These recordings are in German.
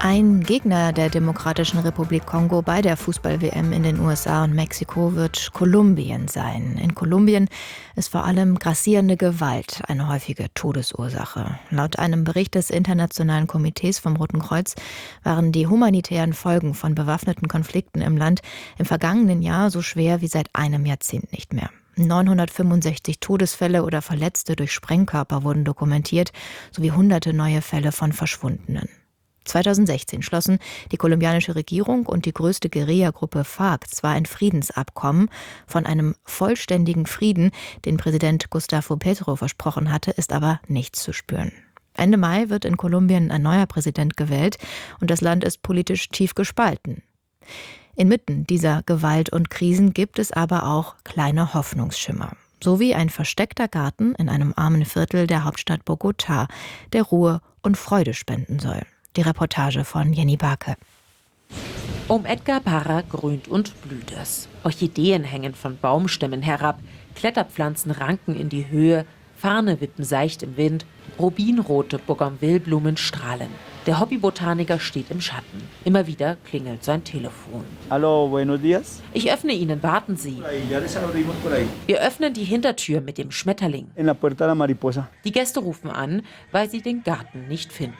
Ein Gegner der Demokratischen Republik Kongo bei der Fußball-WM in den USA und Mexiko wird Kolumbien sein. In Kolumbien ist vor allem grassierende Gewalt eine häufige Todesursache. Laut einem Bericht des Internationalen Komitees vom Roten Kreuz waren die humanitären Folgen von bewaffneten Konflikten im Land im vergangenen Jahr so schwer wie seit einem Jahrzehnt nicht mehr. 965 Todesfälle oder Verletzte durch Sprengkörper wurden dokumentiert, sowie hunderte neue Fälle von Verschwundenen. 2016 schlossen die kolumbianische Regierung und die größte Guerillagruppe FARC zwar ein Friedensabkommen. Von einem vollständigen Frieden, den Präsident Gustavo Petro versprochen hatte, ist aber nichts zu spüren. Ende Mai wird in Kolumbien ein neuer Präsident gewählt und das Land ist politisch tief gespalten. Inmitten dieser Gewalt und Krisen gibt es aber auch kleine Hoffnungsschimmer. So wie ein versteckter Garten in einem armen Viertel der Hauptstadt Bogotá, der Ruhe und Freude spenden soll. Die Reportage von Jenny Barke. Um Edgar Parra grünt und blüht es. Orchideen hängen von Baumstämmen herab, Kletterpflanzen ranken in die Höhe, Farne wippen seicht im Wind, rubinrote Bougainvilleblumen strahlen. Der Hobbybotaniker steht im Schatten. Immer wieder klingelt sein Telefon. Hallo, buenos días. Ich öffne Ihnen, warten Sie. Wir öffnen die Hintertür mit dem Schmetterling. En la puerta la mariposa. Die Gäste rufen an, weil sie den Garten nicht finden.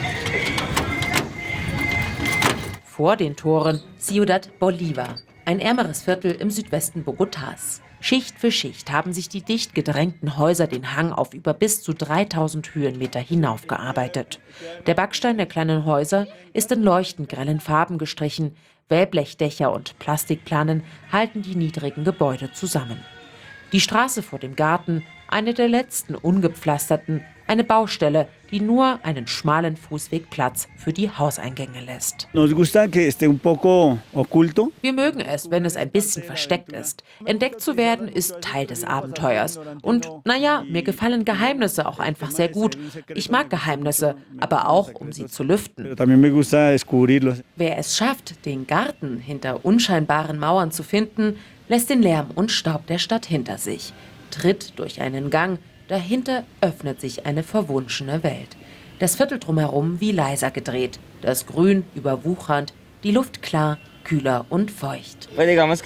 Vor den Toren Ciudad Bolívar, ein ärmeres Viertel im Südwesten Bogotás. Schicht für Schicht haben sich die dicht gedrängten Häuser den Hang auf über bis zu 3000 Höhenmeter hinaufgearbeitet. Der Backstein der kleinen Häuser ist in leuchtend grellen Farben gestrichen. Wellblechdächer und Plastikplanen halten die niedrigen Gebäude zusammen. Die Straße vor dem Garten, eine der letzten ungepflasterten, eine Baustelle, die nur einen schmalen Fußweg Platz für die Hauseingänge lässt. Nos gusta que esté un poco oculto. Wir mögen es, wenn es ein bisschen versteckt ist. Entdeckt zu werden ist Teil des Abenteuers. Und naja, mir gefallen Geheimnisse auch einfach sehr gut. Ich mag Geheimnisse, aber auch, um sie zu lüften. Pero también me gusta descubrirlos. Wer es schafft, den Garten hinter unscheinbaren Mauern zu finden, lässt den Lärm und Staub der Stadt hinter sich, tritt durch einen Gang. Dahinter öffnet sich eine verwunschene Welt. Das Viertel drumherum wie leiser gedreht. Das Grün überwuchernd, die Luft klar, kühler und feucht. Als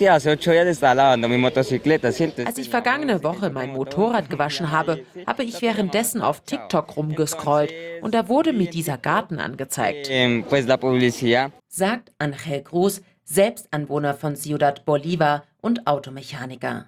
ich vergangene Woche mein Motorrad gewaschen habe, habe ich währenddessen auf TikTok rumgescrollt und da wurde mir dieser Garten angezeigt. Sagt Angel Cruz, selbst Anwohner von Ciudad Bolívar und Automechaniker.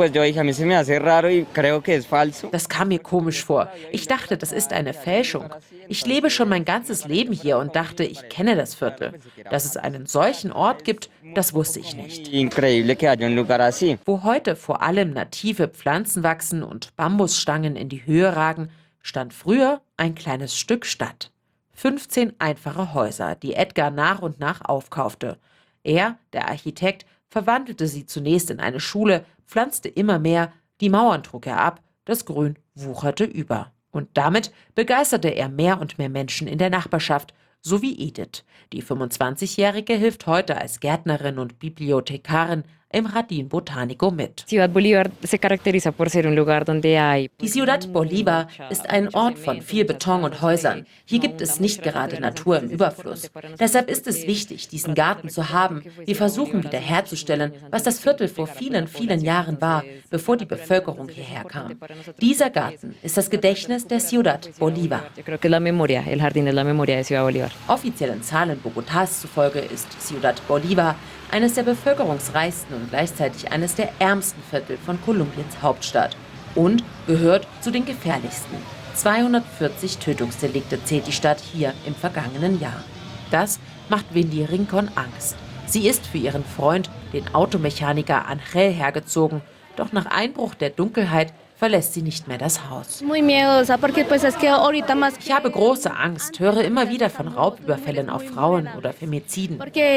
Das kam mir komisch vor. Ich dachte, das ist eine Fälschung. Ich lebe schon mein ganzes Leben hier und dachte, ich kenne das Viertel. Dass es einen solchen Ort gibt, das wusste ich nicht. Wo heute vor allem native Pflanzen wachsen und Bambusstangen in die Höhe ragen, stand früher ein kleines Stück Stadt. 15 einfache Häuser, die Edgar nach und nach aufkaufte. Er, der Architekt, verwandelte sie zunächst in eine Schule, pflanzte immer mehr, die Mauern trug er ab, das Grün wucherte über. Und damit begeisterte er mehr und mehr Menschen in der Nachbarschaft, so wie Edith. Die 25-Jährige hilft heute als Gärtnerin und Bibliothekarin im Jardín Botánico mit. Die Ciudad Bolívar ist ein Ort von viel Beton und Häusern. Hier gibt es nicht gerade Natur im Überfluss. Deshalb ist es wichtig, diesen Garten zu haben. Wir versuchen wiederherzustellen, was das Viertel vor vielen, vielen Jahren war, bevor die Bevölkerung hierher kam. Dieser Garten ist das Gedächtnis der Ciudad Bolívar. Offiziellen Zahlen Bogotás zufolge ist Ciudad Bolívar eines der bevölkerungsreichsten und gleichzeitig eines der ärmsten Viertel von Kolumbiens Hauptstadt und gehört zu den gefährlichsten. 240 Tötungsdelikte zählt die Stadt hier im vergangenen Jahr. Das macht Wendy Rincon Angst. Sie ist für ihren Freund, den Automechaniker Angel, hergezogen, doch nach Einbruch der Dunkelheit verlässt sie nicht mehr das Haus. Ich habe große Angst, höre immer wieder von Raubüberfällen auf Frauen oder Femiziden.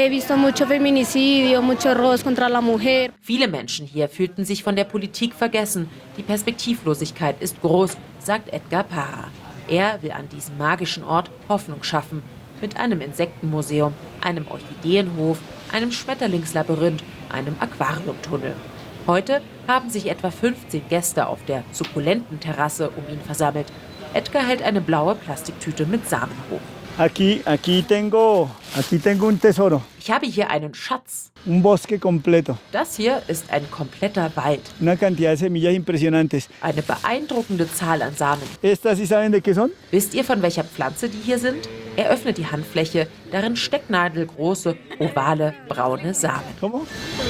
Viele Menschen hier fühlten sich von der Politik vergessen. Die Perspektivlosigkeit ist groß, sagt Edgar Parra. Er will an diesem magischen Ort Hoffnung schaffen. Mit einem Insektenmuseum, einem Orchideenhof, einem Schmetterlingslabyrinth, einem Aquariumtunnel. Heute haben sich etwa 15 Gäste auf der sukkulenten Terrasse um ihn versammelt. Edgar hält eine blaue Plastiktüte mit Samen hoch. Aquí tengo un tesoro, Ich habe hier einen Schatz. un bosque completo, Das hier ist ein kompletter Wald. una cantidad de semillas impresionantes. Eine beeindruckende Zahl an Samen. ¿Estas sí saben de qué son? Wisst ihr, von welcher Pflanze die hier sind? Er öffnet die Handfläche, darin stecknadelgroße, ovale, braune Samen. ¿Cómo?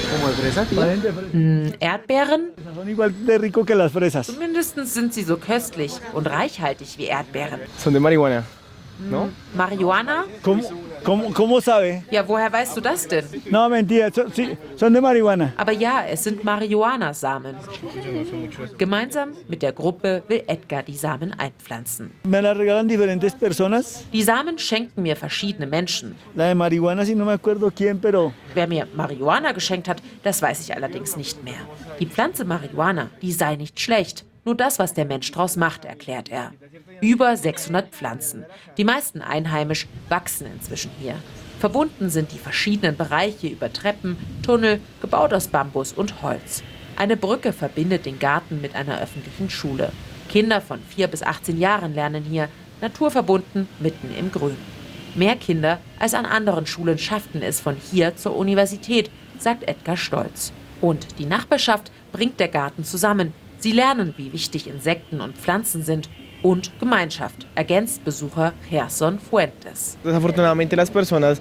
Erdbeeren? Son igual de rico que las fresas. Zumindest sind sie so köstlich und reichhaltig wie Erdbeeren. Son de marihuana, ¿no? Marihuana? ¿Cómo sabe? Ja, woher weißt du das denn? No, mentira, sí, son de marihuana. Aber ja, es sind Marihuana-Samen. Gemeinsam mit der Gruppe will Edgar die Samen einpflanzen. Me la regalan diferentes personas. Die Samen schenken mir verschiedene Menschen. La de marihuana sí no me acuerdo quién, pero Wer mir Marihuana geschenkt hat, das weiß ich allerdings nicht mehr. Die Pflanze Marihuana, die sei nicht schlecht. Nur das, was der Mensch draus macht, erklärt er. Über 600 Pflanzen. Die meisten einheimisch wachsen inzwischen hier. Verbunden sind die verschiedenen Bereiche über Treppen, Tunnel, gebaut aus Bambus und Holz. Eine Brücke verbindet den Garten mit einer öffentlichen Schule. Kinder von 4 bis 18 Jahren lernen hier, naturverbunden, mitten im Grün. Mehr Kinder als an anderen Schulen schafften es von hier zur Universität, sagt Edgar stolz. Und die Nachbarschaft bringt der Garten zusammen. Sie lernen, wie wichtig Insekten und Pflanzen sind. Und Gemeinschaft, ergänzt Besucher Gerson Fuentes. Desafortunadamente las personas,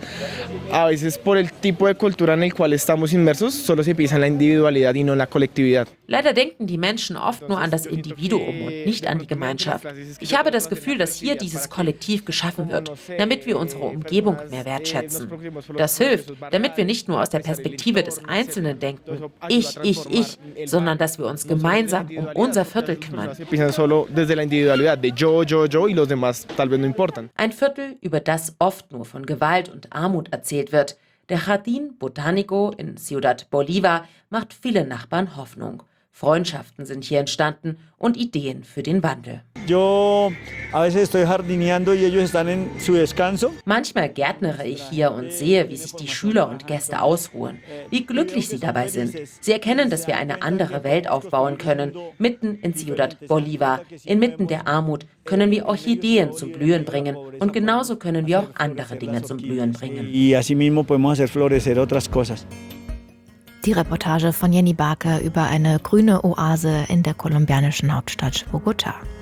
a veces por el tipo de cultura en el cual estamos inmersos, solo se piensa en la individualidad y no en la colectividad. Leider denken die Menschen oft nur an das Individuum und nicht an die Gemeinschaft. Ich habe das Gefühl, dass hier dieses Kollektiv geschaffen wird, damit wir unsere Umgebung mehr wertschätzen. Das hilft, damit wir nicht nur aus der Perspektive des Einzelnen denken, ich, sondern dass wir uns gemeinsam um unser Viertel kümmern. Se piensan solo desde la individualidad, de yo y los demás tal vez no importan. Ein Viertel, über das oft nur von Gewalt und Armut erzählt wird. Der Jardín Botánico in Ciudad Bolívar macht viele Nachbarn Hoffnung. Freundschaften sind hier entstanden und Ideen für den Wandel. yo a veces estoy jardineando y ellos están en su descanso. Manchmal gärtnere ich hier und sehe, wie sich die Schüler und Gäste ausruhen, wie glücklich sie dabei sind. Sie erkennen, dass wir eine andere Welt aufbauen können. Mitten in Ciudad Bolívar, inmitten der Armut, können wir Orchideen zum Blühen bringen und genauso können wir auch andere Dinge zum Blühen bringen. Y así mismo podemos hacer florecer otras cosas. Die Reportage von Jenny Barke über eine grüne Oase in der kolumbianischen Hauptstadt Bogotá.